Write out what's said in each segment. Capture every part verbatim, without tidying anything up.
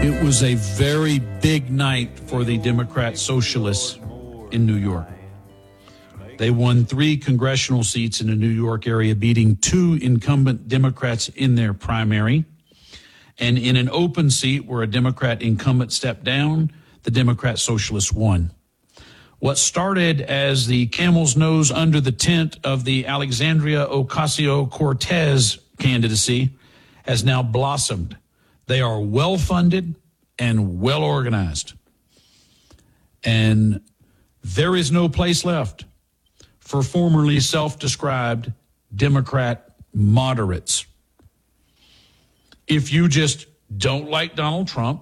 It was a very big night for the Democrat Socialists in New York. They won three congressional seats in the New York area, beating two incumbent Democrats in their primary. And in an open seat where a Democrat incumbent stepped down, the Democrat Socialists won. What started as the camel's nose under the tent of the Alexandria Ocasio-Cortez candidacy has now blossomed. They are well-funded and well-organized. And there is no place left for formerly self-described Democrat moderates. If you just don't like Donald Trump,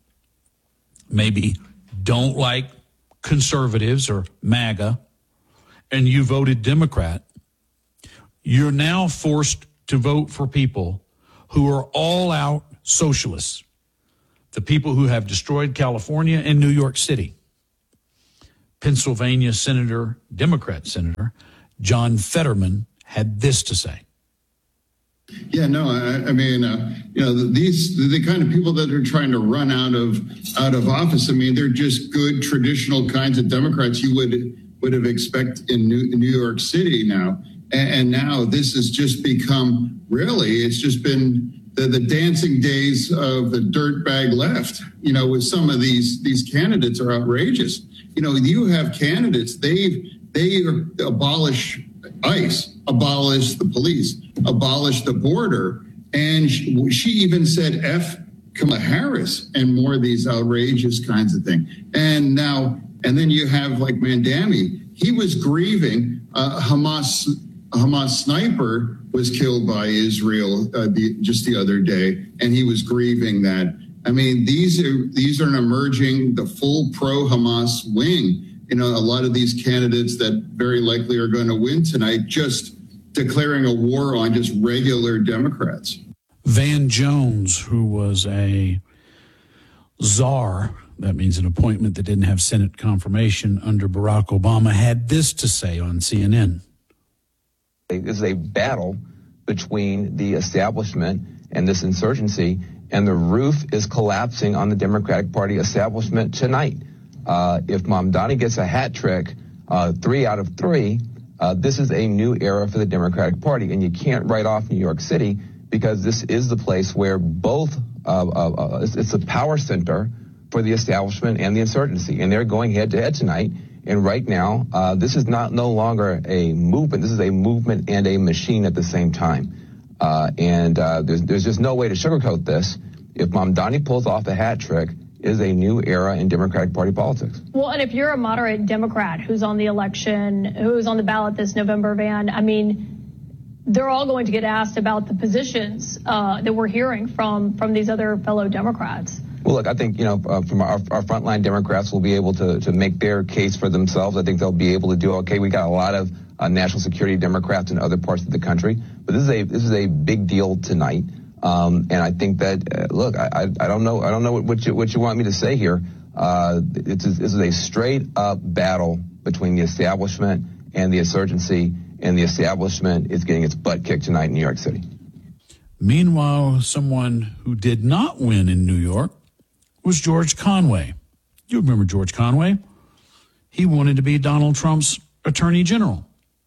maybe don't like conservatives or MAGA, and you voted Democrat, you're now forced to vote for people who are all-out socialists, the people who have destroyed California and New York City. Pennsylvania Senator, Democrat Senator, John Fetterman had this to say. Yeah, no, I, I mean, uh, you know, these the kind of people that are trying to run out of out of office. I mean, they're just good traditional kinds of Democrats you would would have expected in New, New York City now. And, and now this has just become really, it's just been the, the dancing days of the dirtbag left. You know, with some of these these candidates are outrageous. You know, you have candidates, they they abolish ICE, abolish the police, abolish the border. And she, she even said F Kamala Harris and more of these outrageous kinds of things. And now, and then you have like Mandami, he was grieving. Uh, Hamas, Hamas sniper was killed by Israel uh, the, just the other day, and he was grieving that. I mean, these are these are emerging the full pro-Hamas wing. You know, a lot of these candidates that very likely are going to win tonight just declaring a war on just regular Democrats. Van Jones, who was a czar, that means an appointment that didn't have Senate confirmation under Barack Obama, had this to say on C N N. This is a battle between the establishment and this insurgency, and the roof is collapsing on the Democratic Party establishment tonight. Uh, if Mamdani gets a hat trick, uh, three out of three, uh, this is a new era for the Democratic Party. And you can't write off New York City because this is the place where both, uh, uh, uh, it's, it's a power center for the establishment and the insurgency. And they're going head to head tonight. And right now, uh, this is not no longer a movement. This is a movement and a machine at the same time. Uh, and uh, there's, there's just no way to sugarcoat this. If Mamdani pulls off a hat trick, is a new era in Democratic Party politics. Well, and if you're a moderate Democrat who's on the election, who's on the ballot this November, Van, I mean, they're all going to get asked about the positions uh, that we're hearing from from these other fellow Democrats. Well, look, I think, you know, uh, from our, our frontline Democrats will be able to, to make their case for themselves. I think they'll be able to do okay. We got a lot of uh, national security Democrats in other parts of the country, but this is a this is a big deal tonight. Um, and I think that, uh, look, I, I, I don't know, I don't know what, what you, what you want me to say here. Uh, it's, this is a straight up battle between the establishment and the insurgency, and the establishment is getting its butt kicked tonight in New York City. Meanwhile, someone who did not win in New York was George Conway. You remember George Conway? He wanted to be Donald Trump's attorney general.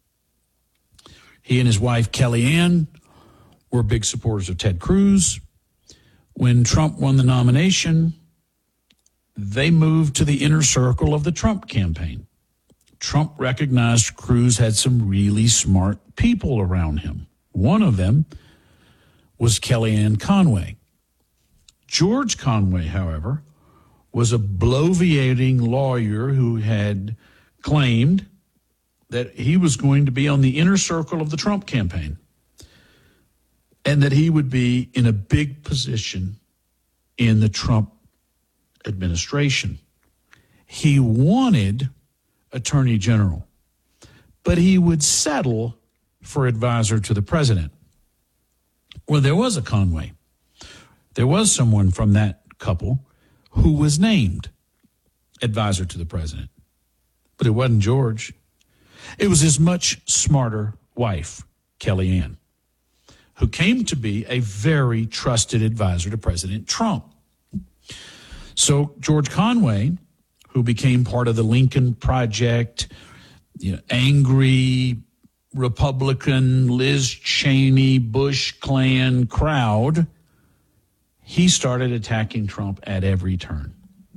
He and his wife, Kellyanne, were big supporters of Ted Cruz. When Trump won the nomination, they moved to the inner circle of the Trump campaign. Trump recognized Cruz had some really smart people around him. One of them was Kellyanne Conway. George Conway, however, was a bloviating lawyer who had claimed that he was going to be on the inner circle of the Trump campaign, and that he would be in a big position in the Trump administration. He wanted attorney general, but he would settle for advisor to the president. Well, there was a Conway. There was someone from that couple who was named advisor to the president, but it wasn't George. It was his much smarter wife, Kellyanne, who came to be a very trusted advisor to President Trump. So George Conway, who became part of the Lincoln Project, you know, angry Republican, Liz Cheney, Bush Klan crowd, he started attacking Trump at every turn,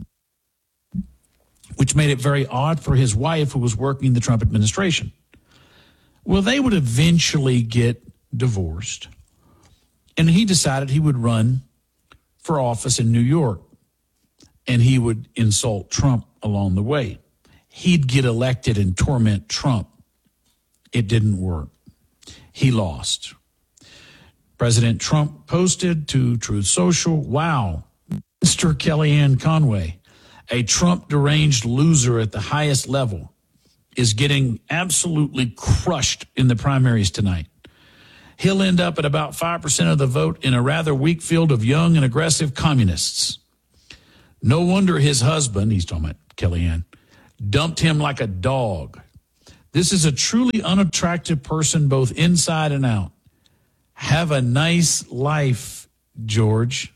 which made it very odd for his wife, who was working the Trump administration. Well, they would eventually get divorced, and he decided he would run for office in New York, and he would insult Trump along the way. He'd get elected and torment Trump. It didn't work. He lost. President Trump posted to Truth Social, wow, Mister Kellyanne Conway, a Trump deranged loser at the highest level, is getting absolutely crushed in the primaries tonight. He'll end up at about five percent of the vote in a rather weak field of young and aggressive communists. No wonder his husband, he's talking about Kellyanne, dumped him like a dog. This is a truly unattractive person both inside and out. Have a nice life, George.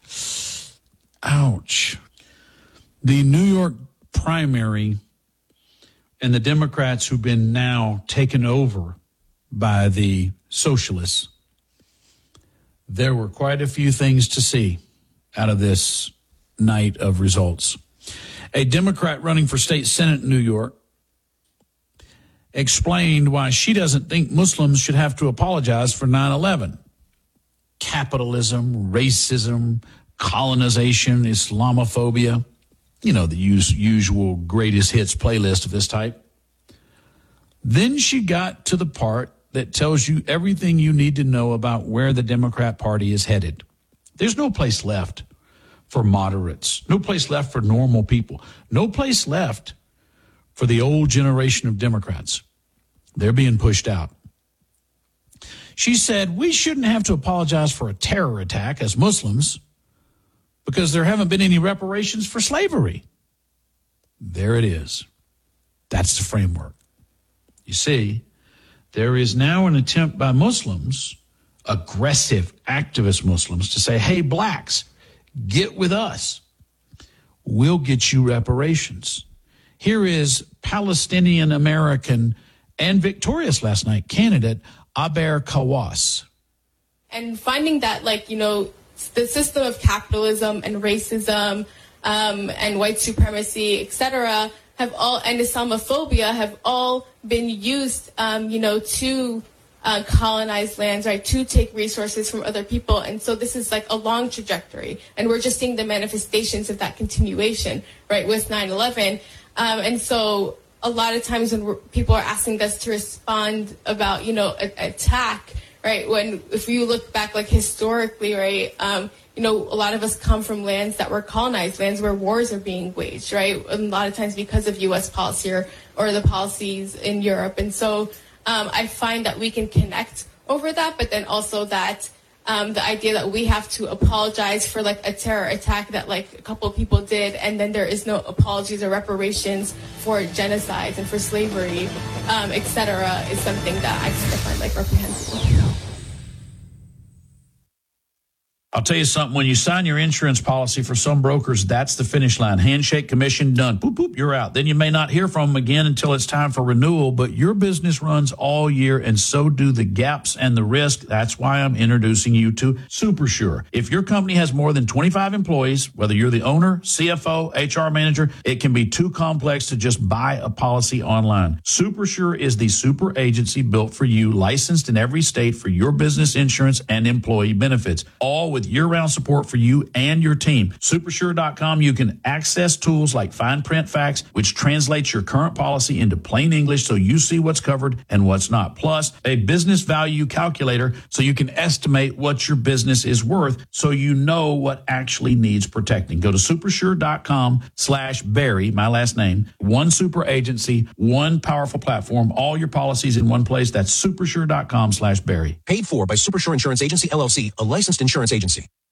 Ouch. The New York primary and the Democrats who've been now taken over by the socialists, there were quite a few things to see out of this night of results. A Democrat running for state Senate in New York explained why she doesn't think Muslims should have to apologize for nine eleven. Capitalism, racism, colonization, Islamophobia. You know, the us- usual greatest hits playlist of this type. Then she got to the part that tells you everything you need to know about where the Democrat Party is headed. There's no place left for moderates, no place left for normal people, no place left for the old generation of Democrats. They're being pushed out. She said, we shouldn't have to apologize for a terror attack as Muslims because there haven't been any reparations for slavery. There it is. That's the framework. You see, there is now an attempt by Muslims, aggressive, activist Muslims, to say, hey, blacks, get with us. We'll get you reparations. Here is Palestinian American and victorious last night candidate Aber Kawas. And finding that, like, you know, the system of capitalism and racism um, and white supremacy, et cetera, have all, and Islamophobia have all been used, um, you know, to uh, colonize lands, right, to take resources from other people. And so this is like a long trajectory. And we're just seeing the manifestations of that continuation, right, with nine eleven. Um, and so a lot of times when we're, people are asking us to respond about, you know, a, attack, right, when if you look back, like, historically, right, um, you know, a lot of us come from lands that were colonized, lands where wars are being waged, right, a lot of times because of U S policy or, or the policies in Europe. And so um, I find that we can connect over that, but then also that Um, the idea that we have to apologize for, like, a terror attack that, like, a couple of people did, and then there is no apologies or reparations for genocides and for slavery, um, et cetera, is something that I kind of find, like, reprehensible. I'll tell you something, when you sign your insurance policy for some brokers, that's the finish line. Handshake, commission, done. Boop, boop, you're out. Then you may not hear from them again until it's time for renewal, but your business runs all year, and so do the gaps and the risk. That's why I'm introducing you to SuperSure. If your company has more than twenty-five employees, whether you're the owner, C F O, H R manager, it can be too complex to just buy a policy online. SuperSure is the super agency built for you, licensed in every state for your business insurance and employee benefits, all with year-round support for you and your team. Supersure dot com, you can access tools like fine print facts, which translates your current policy into plain English so you see what's covered and what's not. Plus, a business value calculator so you can estimate what your business is worth so you know what actually needs protecting. Go to supersure dot com slash Barry, my last name, one super agency, one powerful platform, all your policies in one place. That's supersure dot com slash Barry. Paid for by Supersure Insurance Agency, L L C, a licensed insurance agency.